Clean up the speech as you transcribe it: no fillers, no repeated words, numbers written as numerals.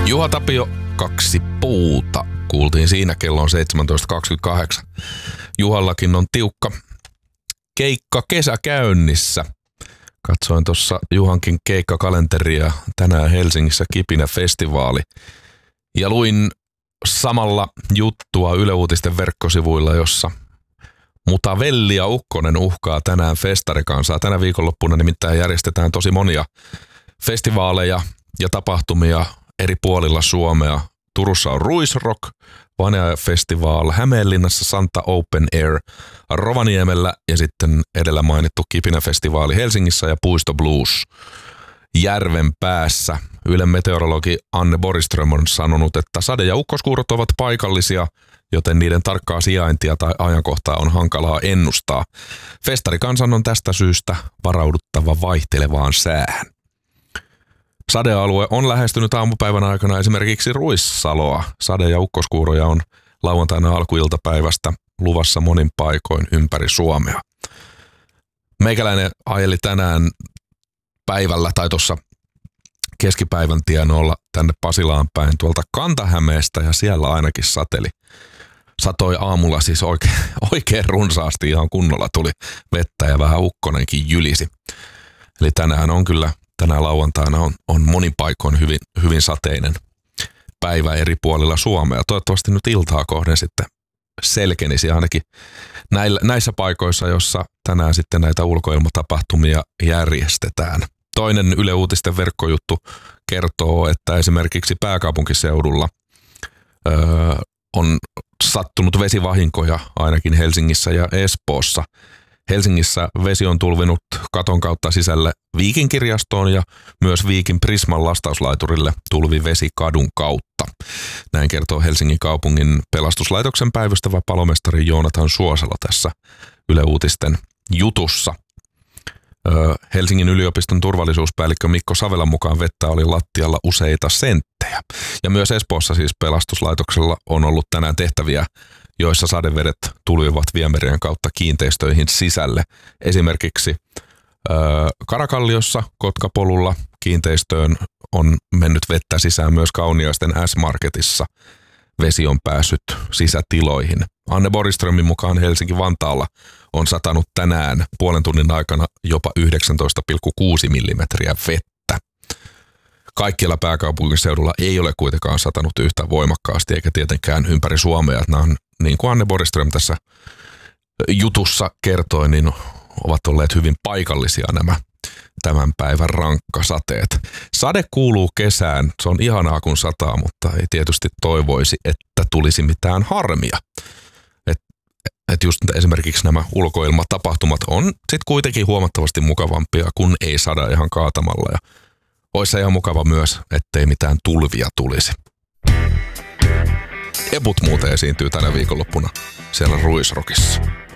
Juha Tapio, 2 puuta. Kuultiin siinä, kello on 17.28. Juhallakin on tiukka keikka kesä käynnissä. Katsoin tuossa Juhankin keikkakalenteria, tänään Helsingissä Kipinä-festivaali. Ja luin samalla juttua Yle Uutisten verkkosivuilla, jossa Mutavelli ja Ukkonen uhkaa tänään festarikansaa. Tänä viikonloppuna nimittäin järjestetään tosi monia festivaaleja ja tapahtumia eri puolilla Suomea. Turussa on Ruisrock, Vanea Festival, Hämeenlinnassa Santa Open Air, Rovaniemellä ja sitten edellä mainittu Kipinä-festivaali Helsingissä ja Puisto Blues järven päässä. Ylen meteorologi Anne Borgström on sanonut, että sade- ja ukkoskuurot ovat paikallisia, joten niiden tarkkaa sijaintia tai ajankohtaa on hankalaa ennustaa. Festarikansan on tästä syystä varauduttava vaihtelevaan säähän. Sadealue on lähestynyt aamupäivän aikana esimerkiksi Ruissaloa. Sade- ja ukkoskuuroja on lauantaina alkuiltapäivästä luvassa monin paikoin ympäri Suomea. Meikäläinen ajeli tänään päivällä tai tuossa keskipäivän tienoilla tänne Pasilaan päin tuolta Kanta-Hämeestä ja siellä ainakin satoi aamulla siis oikein runsaasti, ihan kunnolla tuli vettä ja vähän ukkonenkin jylisi. Eli tänään lauantaina on monin paikoin hyvin sateinen päivä eri puolilla Suomea. Toivottavasti nyt iltaa kohden sitten selkenisi ainakin näissä paikoissa, jossa tänään sitten näitä ulkoilmatapahtumia järjestetään. Toinen Yle Uutisten verkkojuttu kertoo, että esimerkiksi pääkaupunkiseudulla on sattunut vesivahinkoja ainakin Helsingissä ja Espoossa. Helsingissä vesi on tulvinut katon kautta sisälle Viikin kirjastoon ja myös Viikin Prisman lastauslaiturille tulvi vesi kadun kautta. Näin kertoo Helsingin kaupungin pelastuslaitoksen päivystävä palomestari Joonatan Suosalo tässä Yle Uutisten jutussa. Helsingin yliopiston turvallisuuspäällikkö Mikko Savelan mukaan vettä oli lattialla useita senttejä. Ja myös Espoossa siis pelastuslaitoksella on ollut tänään tehtäviä, joissa sadevedet tulivat viemärien kautta kiinteistöihin sisälle. Esimerkiksi Karakalliossa Kotkapolulla kiinteistöön on mennyt vettä sisään, myös Kauniaisten S-Marketissa vesi on päässyt sisätiloihin. Anne Borgströmin mukaan Helsinki-Vantaalla on satanut tänään puolen tunnin aikana jopa 19,6 millimetriä vettä. Kaikkialla pääkaupunkiseudulla ei ole kuitenkaan satanut yhtä voimakkaasti eikä tietenkään ympäri Suomea. Nämä on, niin kuin Anne Borgström tässä jutussa kertoi, niin ovat olleet hyvin paikallisia nämä tämän päivän rankkasateet. Sade kuuluu kesään, se on ihanaa kun sataa, mutta ei tietysti toivoisi, että tulisi mitään harmia. Et just esimerkiksi nämä ulkoilmatapahtumat on sitten kuitenkin huomattavasti mukavampia, kun ei sada ihan kaatamalla. Ja olisi se ihan mukava myös, ettei mitään tulvia tulisi. Eput muuten esiintyy tänä viikonloppuna siellä Ruisrockissa.